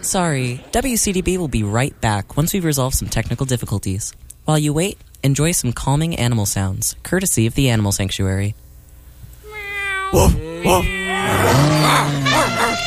Sorry, WCDB will be right back once we've resolved some technical difficulties. While you wait, enjoy some calming animal sounds, courtesy of the Animal Sanctuary. Woof, woof.